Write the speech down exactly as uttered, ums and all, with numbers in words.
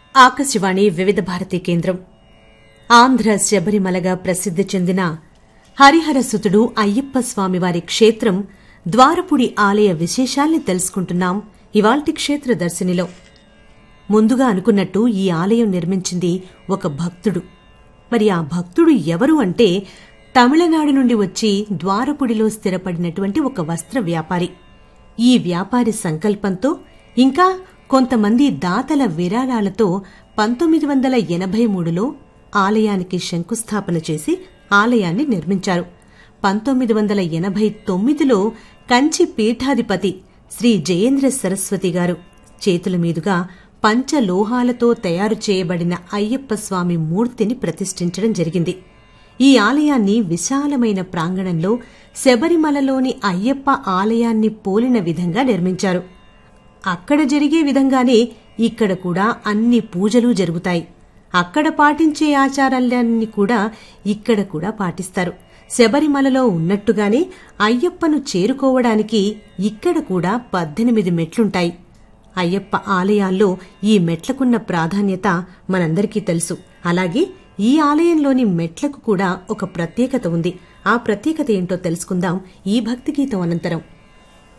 ఆకాశవాణి వివిధ భారతి కేంద్రం. ఆంధ్ర శబరిమలగా ప్రసిద్ది చెందిన హరిహరసుతుడు అయ్యప్ప స్వామివారి క్షేత్రం ద్వారపుడి ఆలయ విశేషాల్ని తెలుసుకుంటున్నాం ఇవాల్టి క్షేత్ర దర్శినిలో. ముందుగా అనుకున్నట్టు ఈ ఆలయం నిర్మించింది ఒక భక్తుడు. మరి ఆ భక్తుడు ఎవరు అంటే తమిళనాడు నుండి వచ్చి ద్వారపుడిలో స్థిరపడినటువంటి ఒక వస్త్ర వ్యాపారి. ఈ వ్యాపారి సంకల్పంతో ఇంకా కొంతమంది దాతల విరాళాలతో పంతొమ్మిది వందల ఎనభై మూడులో ఆలయానికి శంకుస్థాపన చేసి ఆలయాన్ని నిర్మించారు. పంతొమ్మిది వందల ఎనభై తొమ్మిదిలో కంచి పీఠాధిపతి శ్రీ జయేంద్ర సరస్వతి గారు చేతుల మీదుగా పంచలోహాలతో తయారు చేయబడిన అయ్యప్ప స్వామి మూర్తిని ప్రతిష్ఠించడం జరిగింది. ఈ ఆలయాన్ని విశాలమైన ప్రాంగణంలో శబరిమలలోని అయ్యప్ప ఆలయాన్ని పోలిన విధంగా నిర్మించారు. అక్కడ జరిగే విధంగానే ఇక్కడ కూడా అన్ని పూజలు జరుగుతాయి. అక్కడ పాటించే ఆచారాలన్నీ కూడా ఇక్కడ కూడా పాటిస్తారు. శబరిమలలో ఉన్నట్టుగానే అయ్యప్పను చేరుకోవడానికి ఇక్కడ కూడా పద్దెనిమిది మెట్లుంటాయి. అయ్యప్ప ఆలయాల్లో ఈ మెట్లకున్న ప్రాధాన్యత మనందరికీ తెలుసు. అలాగే ఈ ఆలయంలోని మెట్లకు కూడా ఒక ప్రత్యేకత ఉంది. ఆ ప్రత్యేకత ఏంటో తెలుసుకుందాం ఈ భక్తి గీతం అనంతరం.